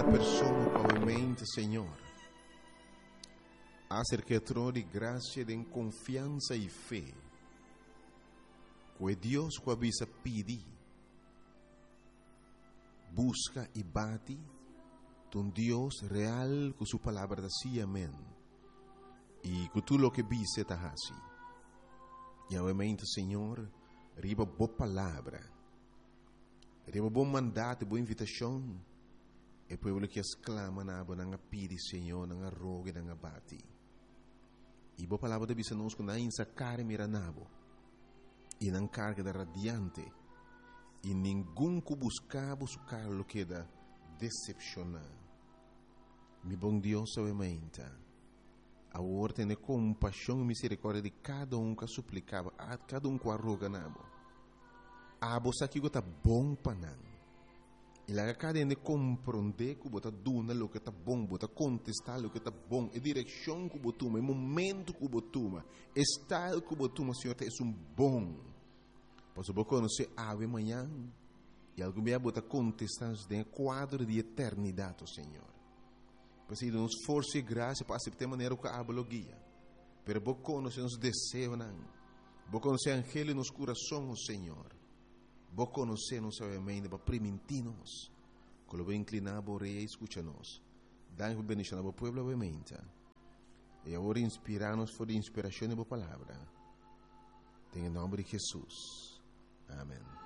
cada pessoa com a mente, Senhor. Acerca de graça, de confiança e fé. Que Deus que avisa pedir, busca e bate, um Deus real com sua palavra assim, amém. E com tudo o que vise está assim. E obviamente, Senhor, riba boa palavra, riba bom mandato, boa invitação, e povo que exclama na boa pedi, Senhor, na roga e na bate. E boa palavra de bisa nos com na insa cara mira nabo, e na carga da radiante, e nenhum que buscava buscar lo que da decepcionar. Mi bom Deus, obviamente, a ordem de compaixão e misericórdia de cada que suplicava, a cada que arroga nabo. A você que está bom para não. E lá cada um compreender que você duna o que está bom, você contestar o que está bom, a direção que você toma, o momento que você toma, o estado que você toma, Senhor, é bom. Pois você conhecer ave amanhã e algum dia você contestar em quadro de eternidade, Senhor. Pois aí nos força e graça para aceitar maneira que a guia. Pero você conhecer os desejos, você conhecer o angelo nos corações, Senhor. Vos conocemos obviamente para permitirnos que lo inclinamos a escucharnos. Dai bendición a vos pueblo obviamente. Y ahora inspirarnos por la inspiración de vos palabra. En el nombre de Jesús. Amén.